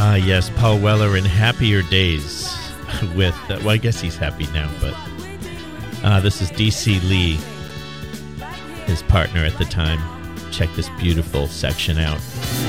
Yes, Paul Weller in Happier Days with, well, I guess he's happy now, but this is DC Lee, his partner at the time. Check this beautiful section out.